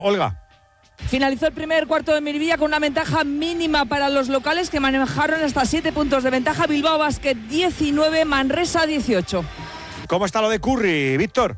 Olga. Finalizó el primer cuarto de Miribilla con una ventaja mínima para los locales, que manejaron hasta 7 puntos de ventaja. Bilbao Basket 19, Manresa 18. ¿Cómo está lo de Curry, Víctor?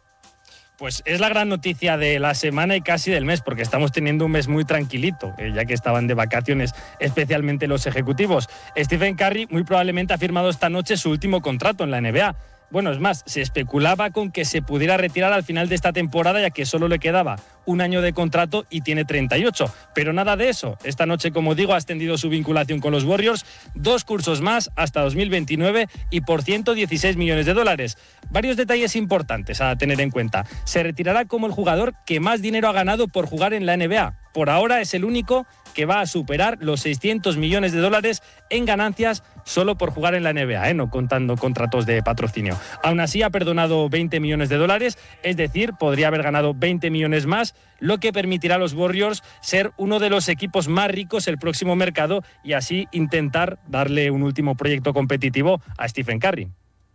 Pues es la gran noticia de la semana y casi del mes, porque estamos teniendo un mes muy tranquilito, ya que estaban de vacaciones, especialmente los ejecutivos. Stephen Curry muy probablemente ha firmado esta noche su último contrato en la NBA. Bueno, es más, se especulaba con que se pudiera retirar al final de esta temporada, ya que solo le quedaba un año de contrato y tiene 38. Pero nada de eso. Esta noche, como digo, ha extendido su vinculación con los Warriors, 2 cursos más hasta 2029 y por $116 millones. Varios detalles importantes a tener en cuenta. Se retirará como el jugador que más dinero ha ganado por jugar en la NBA. Por ahora es el único que va a superar los $600 millones en ganancias solo por jugar en la NBA, no contando contratos de patrocinio. Aún así ha perdonado $20 millones, es decir, podría haber ganado 20 millones más, lo que permitirá a los Warriors ser uno de los equipos más ricos el próximo mercado y así intentar darle un último proyecto competitivo a Stephen Curry.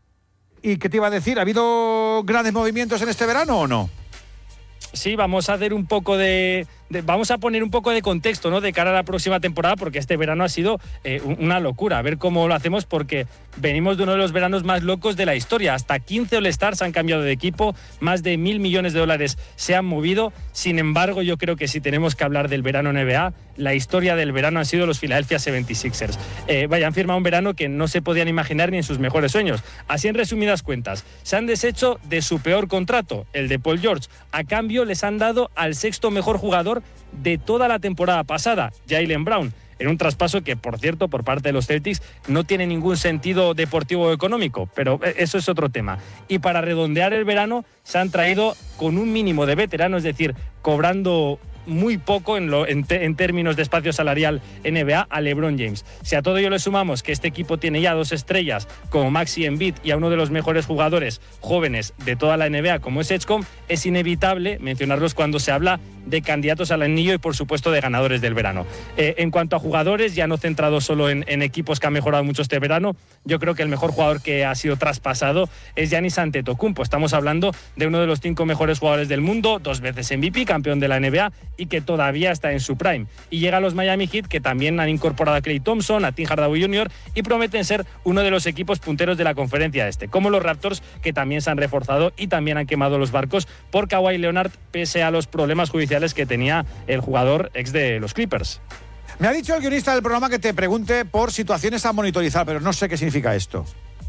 ¿Y qué te iba a decir? ¿Ha habido grandes movimientos en este verano o no? Sí, vamos a hacer un poco vamos a poner un poco de contexto, ¿no?, de cara a la próxima temporada, porque este verano ha sido una locura. A ver cómo lo hacemos, porque venimos de uno de los veranos más locos de la historia. Hasta 15 All-Stars han cambiado de equipo, más de $1.000 millones se han movido. Sin embargo, yo creo que si tenemos que hablar del verano NBA, la historia del verano han sido los Philadelphia 76ers. Han firmado un verano que no se podían imaginar ni en sus mejores sueños. Así, en resumidas cuentas, se han deshecho de su peor contrato, el de Paul George. A cambio, les han dado al sexto mejor jugador de toda la temporada pasada, Jaylen Brown, en un traspaso que, por cierto, por parte de los Celtics no tiene ningún sentido deportivo o económico, pero eso es otro tema. Y para redondear el verano se han traído con un mínimo de veterano, es decir, cobrando muy poco en términos de espacio salarial NBA, a LeBron James. Si a todo ello le sumamos que este equipo tiene ya 2 estrellas como Maxi Embiid y a uno de los mejores jugadores jóvenes de toda la NBA como es Edgecombe, es inevitable mencionarlos cuando se habla de candidatos al anillo y por supuesto de ganadores del verano. En cuanto a jugadores, ya no centrado solo en equipos que han mejorado mucho este verano, yo creo que el mejor jugador que ha sido traspasado es Giannis Antetokounmpo. Estamos hablando de uno de los 5 mejores jugadores del mundo, 2 veces MVP, campeón de la NBA y que todavía está en su prime. Y llega a los Miami Heat, que también han incorporado a Klay Thompson, a Tim Hardaway Jr. y prometen ser uno de los equipos punteros de la conferencia este, como los Raptors, que también se han reforzado y también han quemado los barcos por Kawhi Leonard, pese a los problemas judiciales que tenía el jugador ex de los Clippers. Me ha dicho el guionista del programa que te pregunte por situaciones a monitorizar, pero no sé qué significa esto.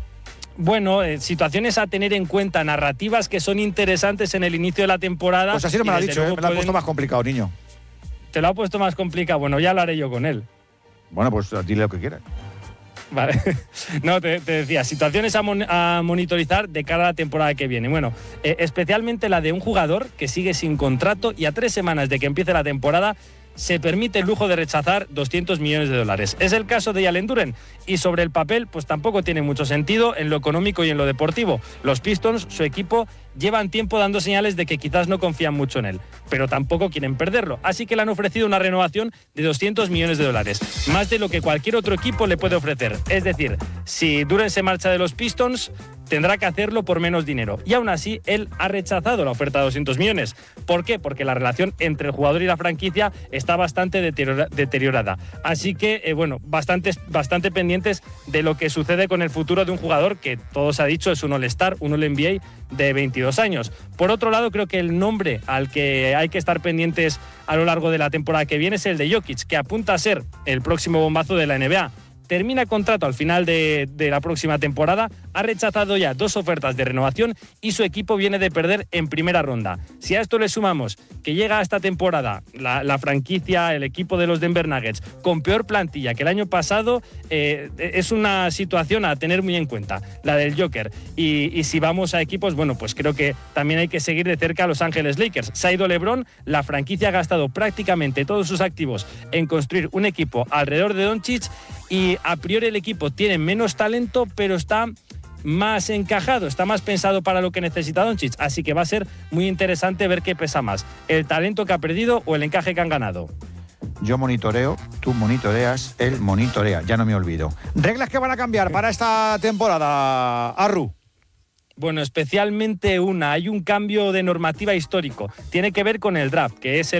Bueno, situaciones a tener en cuenta, narrativas que son interesantes en el inicio de la temporada. Pues así no me lo ha dicho, me lo ha puesto más complicado, niño. ¿Te lo ha puesto más complicado? Bueno, ya lo haré yo con él. Bueno, pues dile lo que quieras. Vale. No, te decía, situaciones a monitorizar de cara a la temporada que viene. Bueno, especialmente la de un jugador que sigue sin contrato y a 3 semanas de que empiece la temporada se permite el lujo de rechazar $200 millones. Es el caso de Jalen Duren y sobre el papel pues tampoco tiene mucho sentido en lo económico y en lo deportivo. Los Pistons, su equipo, llevan tiempo dando señales de que quizás no confían mucho en él, pero tampoco quieren perderlo, así que le han ofrecido una renovación de $200 millones, más de lo que cualquier otro equipo le puede ofrecer. Es decir, si Duren se marcha de los Pistons, tendrá que hacerlo por menos dinero. Y aún así, él ha rechazado la oferta de 200 millones. ¿Por qué? Porque la relación entre el jugador y la franquicia está bastante deteriorada. Así que, bastante pendientes de lo que sucede con el futuro de un jugador que, todo se ha dicho, es un All-Star, un All-NBA de 22 años. Por otro lado, creo que el nombre al que hay que estar pendientes a lo largo de la temporada que viene es el de Jokic, que apunta a ser el próximo bombazo de la NBA. Termina contrato al final de la próxima temporada, ha rechazado ya 2 ofertas de renovación y su equipo viene de perder en primera ronda. Si a esto le sumamos que llega a esta temporada la franquicia, el equipo de los Denver Nuggets, con peor plantilla que el año pasado, es una situación a tener muy en cuenta, la del Joker. Y si vamos a equipos, bueno, pues creo que también hay que seguir de cerca a Los Ángeles Lakers. Se ha ido LeBron, la franquicia ha gastado prácticamente todos sus activos en construir un equipo alrededor de Doncic y a priori el equipo tiene menos talento, pero está más encajado, está más pensado para lo que necesita Doncic, así que va a ser muy interesante ver qué pesa más, el talento que ha perdido o el encaje que han ganado. Yo monitoreo, tú monitoreas, él monitorea, ya no me olvido. ¿Reglas que van a cambiar para esta temporada, Arru? Bueno, especialmente una. Hay un cambio de normativa histórico. Tiene que ver con el draft, que es